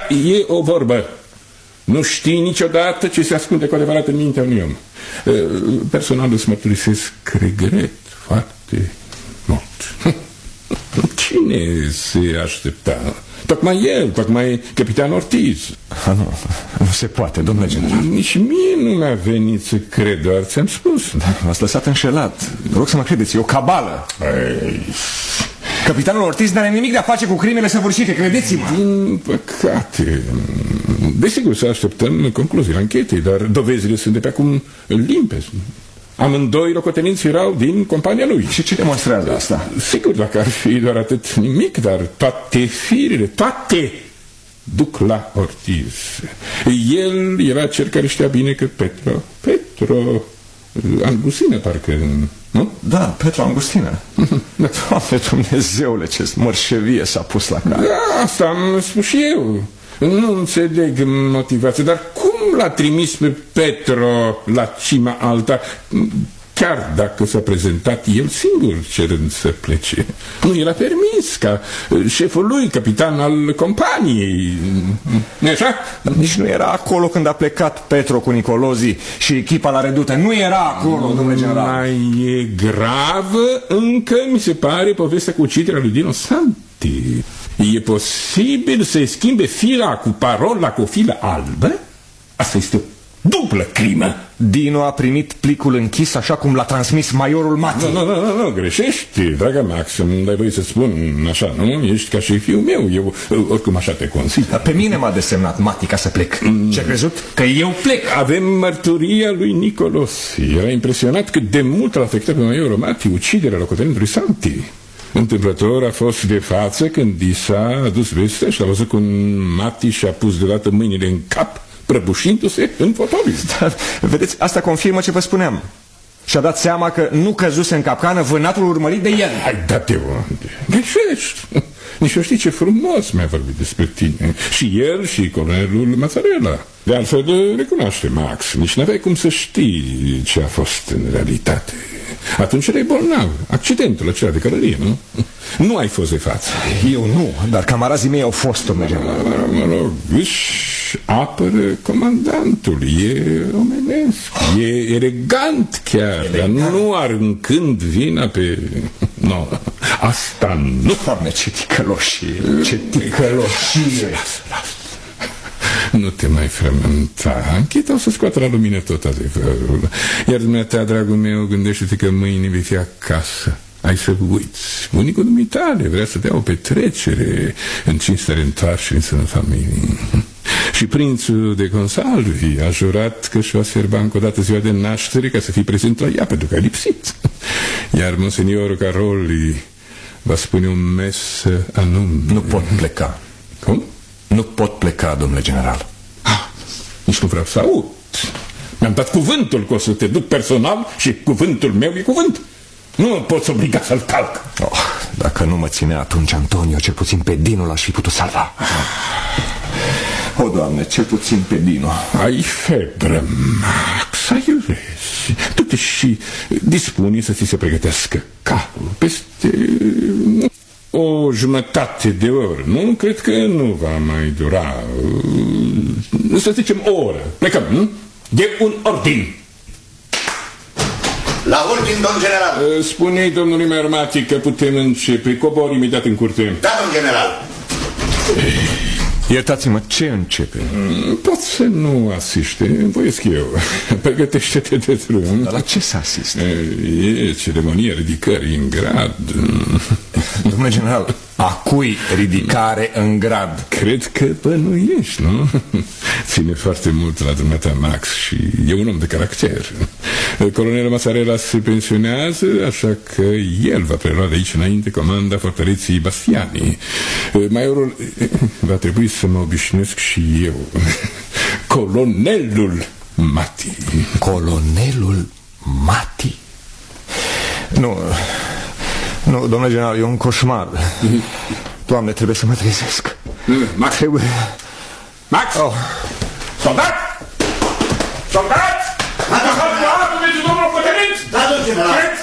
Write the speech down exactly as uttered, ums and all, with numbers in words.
e o vorbă. Nu știi niciodată ce se ascunde cu adevărat în mintea unui om. Personal îți mărturisesc regret foarte mult. Cine se aștepta? Tocmai el, tocmai capitan Ortiz. Ah, nu, nu se poate, domnule general. Nici mie nu mi-a venit să cred, doar ți-am spus. Da, m-ați lăsat înșelat. Rog să mă credeți, e o cabală. Ei. Capitanul Ortiz n-are nimic de a face cu crimele săvârșite, credeți-mă. Din păcate. Desigur să așteptăm concluziile anchetei, dar dovezile sunt de pe acum limpezi. Amândoi locotenenți erau din compania lui. Și ce demonstrează asta? Sigur, dacă ar fi doar atât nimic, dar toate firele, toate duc la Ortiz. El era cel care știa bine că Petro, Petro Angustină, parcă, nu? Da, Petro Angustină. Doamne Dumnezeule, ce mărșevie s-a pus la care. Da, asta am spus și eu. Nu înțeleg motivația, dar cum l-a trimis pe Petro la cima alta, chiar dacă s-a prezentat el singur cerând să plece? Nu i-a permis ca șeful lui, capitan al companiei. Nu așa? Nici nu era acolo când a plecat Petro cu Nicolozi și echipa la redută. Nu era acolo, domnule general. Mai e gravă încă, mi se pare, povestea cu uciderea lui Dino Santi. E posibil să-i schimbe fila cu parola cu o filă albă? Asta este o dublă crimă. Dino a primit plicul închis așa cum l-a transmis majorul Mati. Nu, nu, nu, nu, nu, greșești, dragă Max. Îmi dai voie să spun așa, nu? Ești ca și fiul meu. Eu oricum așa te consider. Pe mine m-a desemnat Mati ca să plec. mm. Ce-a crezut? Că eu plec. Avem mărturia lui Nicolos. Era impresionat cât de mult l-a afectat pe majorul Mati uciderea locotenentului Santi. Întâmplător a fost de față când i s-a adus vestea și a văzut cum Mati și-a pus deodată mâinile în cap, prăbușindu-se în fotoliu. Dar, vedeți, asta confirmă ce vă spuneam. Și-a dat seama că nu căzuse în capcană vânatul urmărit de el. Hai, da-te unde? Greșești. Nici eu știi ce frumos mi-a vorbit despre tine. Și el și colonelul Mazzarella. De altfel, recunoaște, Max, nici n-aveai cum să știi ce a fost în realitate. Atunci erai bolnav. Accidentul acela de călărie, nu? Nu ai fost de față. Eu nu, dar camarazii mei au fost, domnule general. Mă rog, își apără comandantul. E omenesc, e elegant chiar, elegant. Dar nu aruncând vina pe... No, asta nu. Doamne, ce ticăloșie, ce ticăloșie. Nu te mai frământa. Ancheta o să scoată la lumină tot adevărul. Iar dumneata, dragul meu, gândește-te că mâine vei fi acasă. Ai să uiți. Bunicul dumitale vrea să dea o petrecere în cinstea reîntoarcerii în sânul familiei. Și prințul de Consalvi a jurat că și-o serba încă o dată ziua de naștere ca să fii prezent la ea, pentru că a lipsit. Iar monseniorul Caroli va spune un mes anume. Nu pot pleca. Cum? Nu pot pleca, domnule general. Ah, nici nu vreau să aud. Mi-am dat cuvântul că o să te duc personal și cuvântul meu e cuvânt. Nu mă poți obliga să-l calc. Oh, dacă nu mă ținea atunci Antonio, cel puțin pe Dino l-aș fi putut salva. O, Doamne, cel puțin pe Dino. Ai febră, Max, aiurezi. Du-te și dispune să ți se pregătească capul peste o jumătate de oră. Nu? Cred că nu va mai dura. Să zicem o oră. Plecăm, nu? De un ordin. La ordin, domn general. Spune-i domnului Mermati că putem începe. Cobor imediat în curte. Da, domn general. Iertați-mă, ce începe? Poți să nu asiste, voiesc eu. Pregătește-te de drum. Dar la ce să asiste? E ceremonia ridicării în grad. Domnule general, a cui ridicare în grad? Cred că bănuiești, nu? Ține foarte mult la dumneata Max și e un om de caracter. Colonelul Mazzarella se pensionează, așa că el va prelua de aici înainte comanda fortăreții Bastiani. Maiorul va trebui să mă obișnuiesc și eu. Colonelul Mati. Colonelul Mati? Nu, nu, domnule general, e un coșmar. Doamne, trebuie să mă trezesc. Max! Trebuie... Max! Oh. Soldat! Soldat! Da, domnul general! Da, domnul general! Da, domnul general!